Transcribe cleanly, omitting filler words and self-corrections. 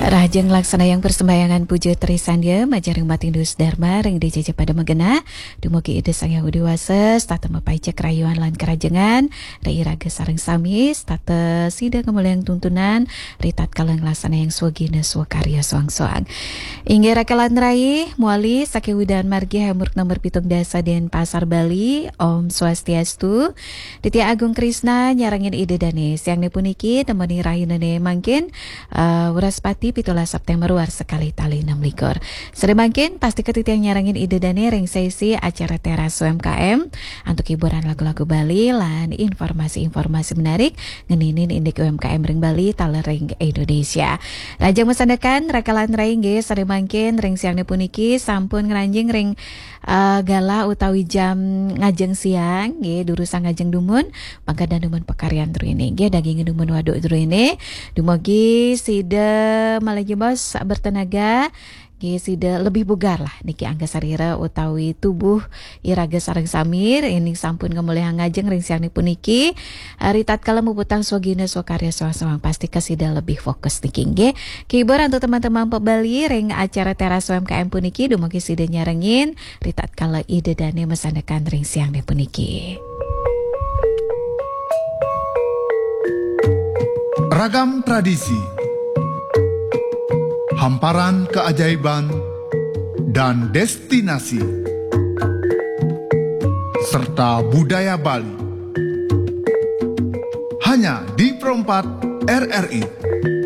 Rajang laksana yang persembahyangan puja Trisandya majareng Matindus Dharma ring dijaja pada megena dumugi ide sang Yahudi wases tata mapaica kerayuan lan kerajengan rai raga sareng samis tata sida kemuliaan tuntunan ritat kalang laksana yang swagina swakarya soang-soang inggih rakalan rai muali sakewidan margi hamur nomor pitung dasa den Pasar Bali Om Swastiastu Ditya Agung Krisna nyarangin ide danes yang nepuniki temani rahinane mangkin Wuraspati 17 September war sekali tali 6 likur. Sedemangkin pasti ketitiang nyarangin ide dane ring sesi acara teras UMKM untuk hiburan lagu-lagu Bali lan informasi-informasi menarik ngeninin indik UMKM ring Bali tala ring Indonesia. Rajang mesandakan rakalan ring ge sedemangkin ring siang puniki sampun ngeranjing ring gala utawi jam ngajeng siang ge durusan ngajeng dumun pangkadan dumun pekarian ini ge daging dumun waduk ini dumogi sida malagi bos bertenaga ge sida lebih bugar lah niki angga sarira utawi tubuh iraga sareng samir ini sampun kemuliaan ngajeng ring siang puniki ritat kala muputan swagina swakarya soang pasti kasida lebih fokus niki ge kibur untuk teman-teman pebali ring acara teras UMKM puniki dumogi sida nyarengin ritat kala ide dane mesandakan ring siang puniki. Ragam tradisi, hamparan keajaiban, dan destinasi, serta budaya Bali. Hanya di Perempat RRI.